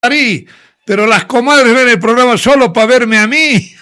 Ari, pero las comadres ven el programa solo para verme a mí.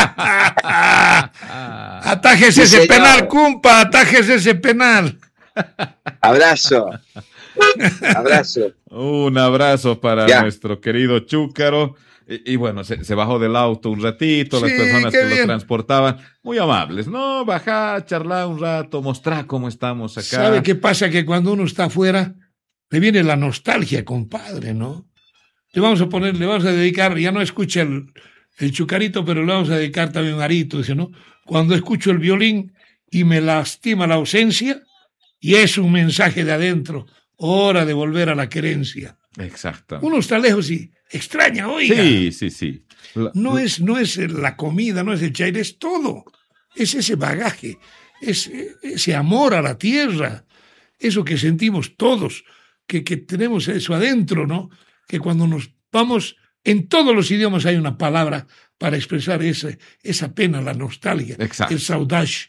Atájese ese penal, cumpa, atájese ese penal. Abrazo. Abrazo. Un abrazo para nuestro querido Chúcaro. Y bueno, se bajó del auto un ratito, las personas que lo transportaban, muy amables, ¿no? Bajá, charlá un rato, mostrá cómo estamos acá. ¿Sabe qué pasa? Que cuando uno está afuera, le viene la nostalgia, compadre, ¿no? Le vamos a dedicar, ya no escucha el Chucarito, pero le vamos a dedicar también un arito, dice, ¿no? Cuando escucho el violín y me lastima la ausencia, y es un mensaje de adentro, hora de volver a la querencia. Exacto. Uno está lejos y extraña, oiga. Sí. No es la comida, no es el chaire, es todo. Es ese bagaje, es ese amor a la tierra, eso que sentimos todos, que tenemos eso adentro, ¿no? Que cuando nos vamos, en todos los idiomas hay una palabra para expresar esa pena, la nostalgia, el saudade.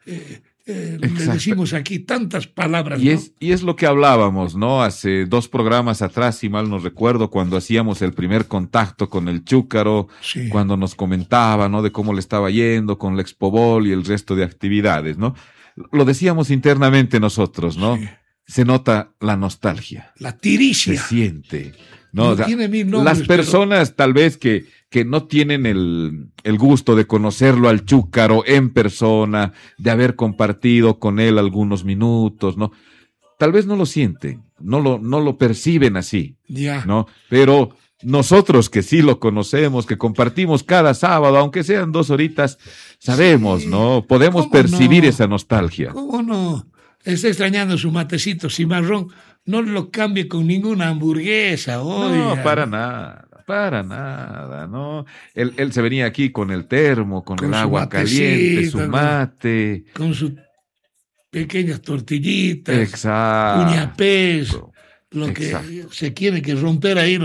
Le decimos aquí tantas palabras. Y es lo que hablábamos, ¿no? Hace 2 programas atrás, si mal no recuerdo, cuando hacíamos el primer contacto con el Chúcaro, cuando nos comentaba, ¿no? De cómo le estaba yendo con la Expobol y el resto de actividades, ¿no? Lo decíamos internamente nosotros, ¿no? Sí. Se nota la nostalgia. La tiricia. Se siente, ¿no? O sea, tiene mil nombres, las personas tal vez que no tienen el gusto de conocerlo al Chúcaro en persona, de haber compartido con él algunos minutos, ¿no? Tal vez no lo sienten, no lo perciben así, ¿no? Pero nosotros que sí lo conocemos, que compartimos cada sábado, aunque sean 2 horitas, sabemos, ¿no? Podemos percibir esa nostalgia. ¿Cómo no? Está extrañando su matecito cimarrón, no lo cambie con ninguna hamburguesa, oiga. No, para nada, ¿no? Él se venía aquí con el termo, con el agua caliente, su mate. Con sus pequeñas tortillitas. Exacto. Cuñapés, que se quiere que romper ahí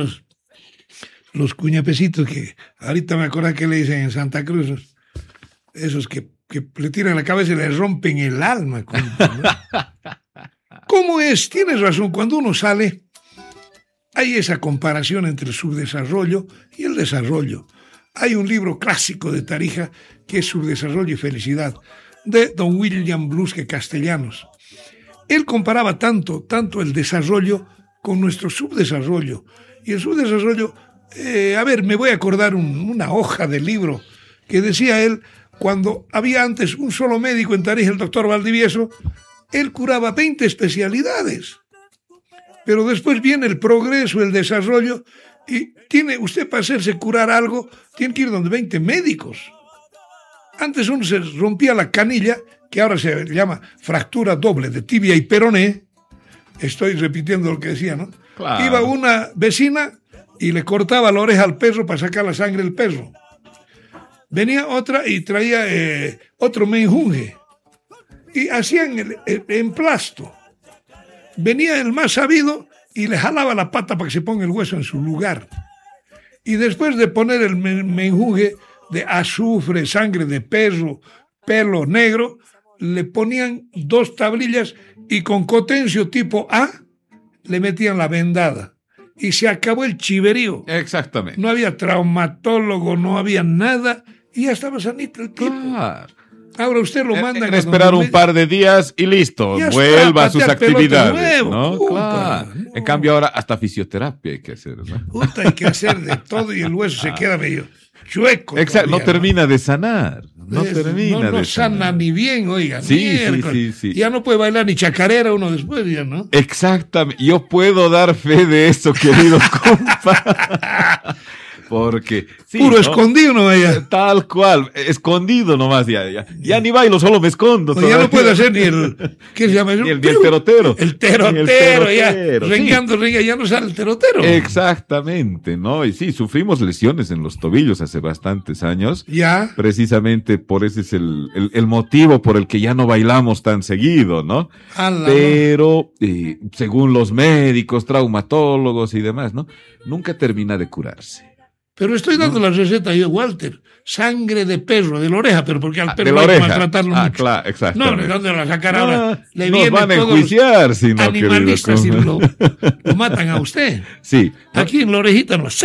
los cuñapecitos que ahorita me acuerdo que le dicen en Santa Cruz, esos que le tiran la cabeza y le rompen el alma. ¿No? ¿Cómo es? Tienes razón, cuando uno sale, hay esa comparación entre el subdesarrollo y el desarrollo. Hay un libro clásico de Tarija que es Subdesarrollo y Felicidad, de don William Bluske Castellanos. Él comparaba tanto el desarrollo con nuestro subdesarrollo. Y el subdesarrollo, me voy a acordar una hoja del libro que decía él, cuando había antes un solo médico en Tarija, el doctor Valdivieso, él curaba 20 especialidades. Pero después viene el progreso, el desarrollo, y tiene usted para hacerse curar algo, tiene que ir donde 20 médicos. Antes uno se rompía la canilla, que ahora se llama fractura doble de tibia y peroné. Estoy repitiendo lo que decía, ¿no? Claro. Iba una vecina y le cortaba la oreja al perro para sacar la sangre del perro. Venía otra y traía otro menjunje. Y hacían el emplasto. Venía el más sabido y le jalaba la pata para que se ponga el hueso en su lugar. Y después de poner el menjunje de azufre, sangre de perro, pelo negro, le ponían 2 tablillas y con potencio tipo A le metían la vendada. Y se acabó el chiverío. Exactamente. No había traumatólogo, no había nada, y ya estaba sanito el tipo. Claro. Ahora usted lo manda... esperar un par de días y listo, vuelva a sus actividades, nuevo, ¿no? Claro. No. En cambio ahora hasta fisioterapia hay que hacer, ¿no? Hay que hacer de todo y el hueso se queda medio chueco. Exacto, no termina de sanar. No sana ni bien, oiga. Sí. Ya no puede bailar ni chacarera uno después, ya, ¿no? Exactamente. Yo puedo dar fe de eso, querido compa. Porque puro escondido no vaya. Tal cual, escondido nomás ya ni bailo, solo me escondo. Ya no puede hacer ni el ¿qué se llama eso? Ni el terotero. El terotero, ya rengando, ya no sale el terotero. Exactamente, ¿no? Y sí, sufrimos lesiones en los tobillos hace bastantes años. Ya. Precisamente por ese es el motivo por el que ya no bailamos tan seguido, ¿no? Pero según los médicos, traumatólogos y demás, ¿no? Nunca termina de curarse. Pero estoy dando la receta yo, Walter. Sangre de perro, de la oreja, pero porque al de perro la hay que oreja. maltratarlo mucho. Claro, exacto. No, ¿de dónde la sacar ahora? Le nos vienen van a todos enjuiciar, si no, animalistas y querido. lo matan a usted. Sí. Aquí en la orejita no.